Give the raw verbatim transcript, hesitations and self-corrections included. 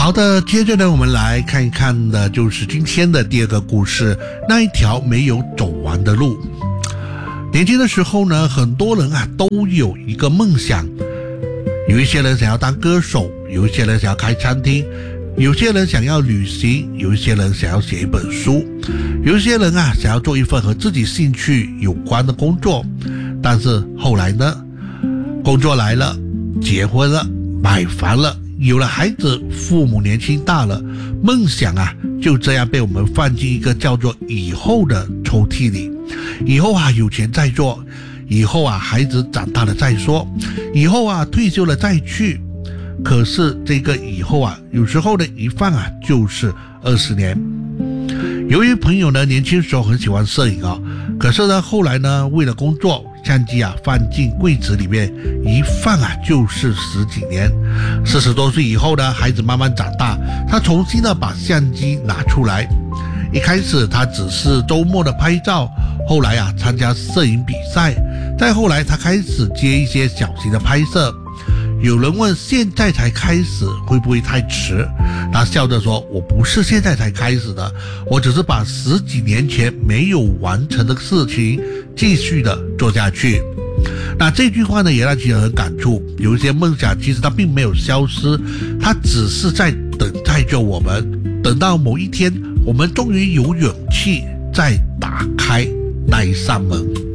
好的，接着呢，我们来看一看的就是今天的第二个故事，那一条没有走完的路。年轻的时候呢，很多人啊都有一个梦想，有一些人想要当歌手，有一些人想要开餐厅，有些人想要旅行，有一些人想要写一本书，有一些人啊想要做一份和自己兴趣有关的工作。但是后来呢，工作来了，结婚了，买房了，有了孩子，父母年轻大了，梦想啊就这样被我们放进一个叫做以后的抽屉里。以后啊有钱再做，以后啊孩子长大了再说，以后啊退休了再去。可是这个以后啊，有时候的一放啊就是二十年。由于朋友呢年轻时候很喜欢摄影啊、哦，可是呢后来呢为了工作，相机啊放进柜子里面，一放啊就是十几年。四十多岁以后呢，孩子慢慢长大，他重新的把相机拿出来。一开始他只是周末的拍照，后来啊参加摄影比赛，再后来他开始接一些小型的拍摄。有人问现在才开始会不会太迟，他笑着说，我不是现在才开始的，我只是把十几年前没有完成的事情继续的做下去。那这句话呢也让其人很感触，有一些梦想其实它并没有消失，它只是在等待着我们，等到某一天我们终于有勇气再打开那一扇门。